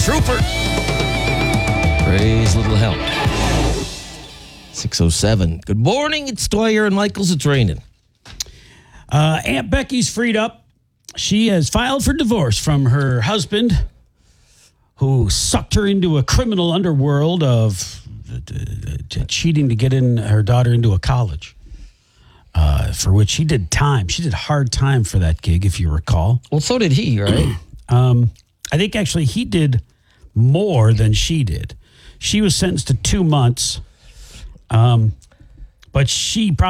Trooper. Praise little help. 6:07. Good morning. It's Dwyer and Michaels. It's raining. Aunt Becky's freed up. She has filed for divorce from her husband, who sucked her into a criminal underworld of cheating to get her daughter into a college, for which she did time. She did hard time for that gig, if you recall. Well, so did he, right? I think actually he did more than she did. She was sentenced to 2 months, but she probably